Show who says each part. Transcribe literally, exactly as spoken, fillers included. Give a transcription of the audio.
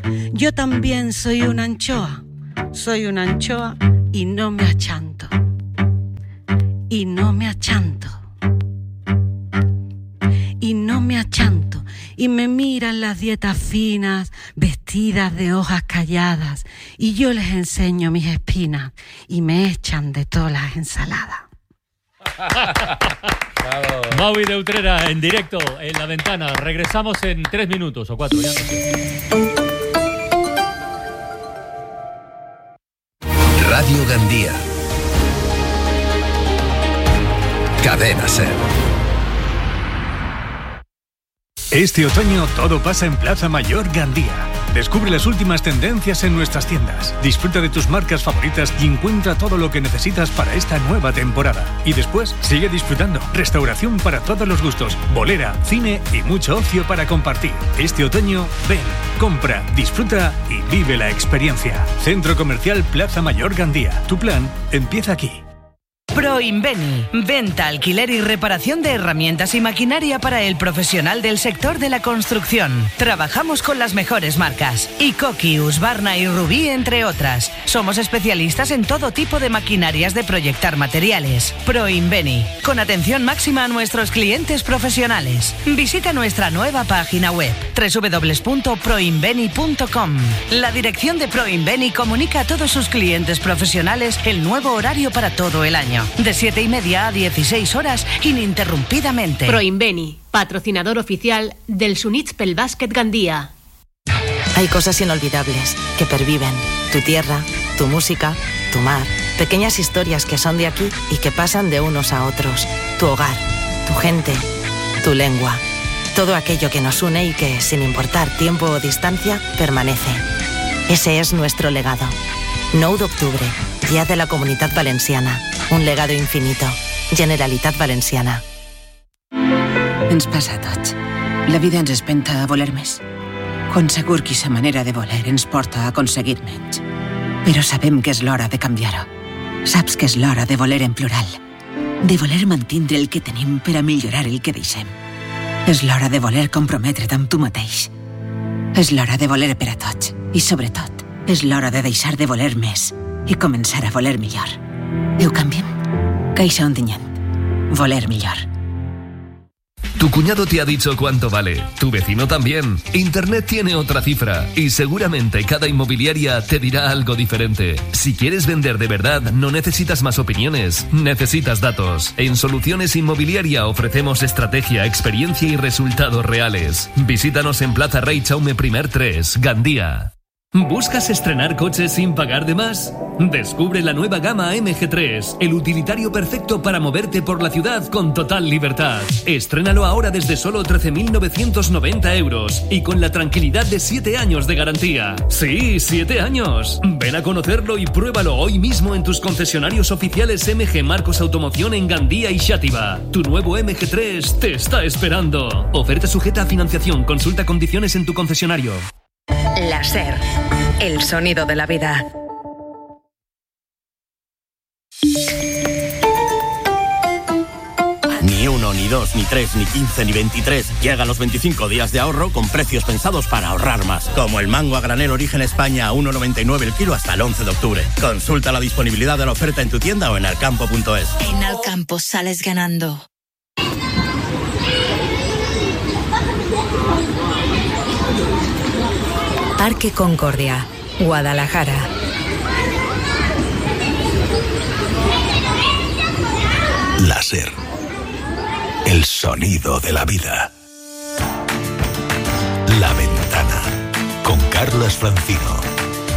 Speaker 1: Yo también soy una anchoa, soy una anchoa y no me achanto, y no me achanto, y no me achanto, y me miran las dietas finas, vestidas de hojas calladas, y yo les enseño mis espinas, y me echan de todas las ensaladas.
Speaker 2: Maui de Utrera en directo en La Ventana. Regresamos en tres minutos o cuatro, ya no sé.
Speaker 3: Radio Gandía. Cadena Ser.
Speaker 4: Este otoño todo pasa en Plaza Mayor Gandía. Descubre las últimas tendencias en nuestras tiendas. Disfruta de tus marcas favoritas y encuentra todo lo que necesitas para esta nueva temporada. Y después, sigue disfrutando. Restauración para todos los gustos, bolera, cine y mucho ocio para compartir. Este otoño, ven, compra, disfruta y vive la experiencia. Centro Comercial Plaza Mayor Gandía. Tu plan empieza aquí.
Speaker 5: Proinveni, venta, alquiler y reparación de herramientas y maquinaria para el profesional del sector de la construcción. Trabajamos con las mejores marcas, Ikoki, Husqvarna y Rubí, entre otras. Somos especialistas en todo tipo de maquinarias de proyectar materiales. Proinveni, con atención máxima a nuestros clientes profesionales. Visita nuestra nueva página web, doble u doble u doble u punto proinveni punto com. La dirección de Proinveni comunica a todos sus clientes profesionales el nuevo horario para todo el año. De siete y media a dieciséis horas, ininterrumpidamente.
Speaker 6: Proinveni, patrocinador oficial del Sunitspel Basket Gandía.
Speaker 7: Hay cosas inolvidables que perviven. Tu tierra, tu música, tu mar. Pequeñas historias que son de aquí y que pasan de unos a otros. Tu hogar, tu gente, tu lengua. Todo aquello que nos une y que, sin importar tiempo o distancia, permanece. Ese es nuestro legado. nou d'octubre, Dia de la Comunitat Valenciana. Un legado infinito. Generalitat Valenciana.
Speaker 8: Ens passa a tots. La vida ens espenta a voler més. Quan segur que aquesta manera de voler ens porta a aconseguir menys. Però sabem que és l'hora de canviar-ho. Saps que és l'hora de voler en plural. De voler mantindre el que tenim per a millorar el que deixem. És l'hora de voler comprometre't amb tu mateix. És l'hora de voler per a tots. I sobretot, és l'hora de deixar de voler més i començar a voler millor. Ho canviem? Caixa Ontinyent. Voler millor.
Speaker 3: Tu cuñado te ha dicho cuánto vale, tu vecino también. Internet tiene otra cifra y seguramente cada inmobiliaria te dirá algo diferente. Si quieres vender de verdad, no necesitas más opiniones, necesitas datos. En Soluciones Inmobiliaria ofrecemos estrategia, experiencia y resultados reales. Visítanos en Plaza Rey Chaume Primer tres, Gandía. ¿Buscas estrenar coches sin pagar de más? Descubre la nueva gama M G tres, el utilitario perfecto para moverte por la ciudad con total libertad. Estrénalo ahora desde solo trece mil novecientos noventa euros y con la tranquilidad de siete años de garantía. Sí, siete años. Ven a conocerlo y pruébalo hoy mismo en tus concesionarios oficiales M G Marcos Automoción en Gandía y Xàtiva. Tu nuevo M G tres te está esperando. Oferta sujeta a financiación. Consulta condiciones en tu concesionario.
Speaker 9: La SER, el sonido de la vida.
Speaker 10: Ni uno, ni dos, ni tres, ni quince, ni veintitrés. Llegan los veinticinco días de ahorro con precios pensados para ahorrar más. Como el mango a granel Origen España a uno noventa y nueve el kilo hasta el once de octubre. Consulta la disponibilidad de la oferta en tu tienda o en alcampo punto es.
Speaker 11: En Alcampo sales ganando.
Speaker 9: Parque Concordia, Guadalajara.
Speaker 3: La SER, el sonido de la vida. La Ventana, con Carlas Francino.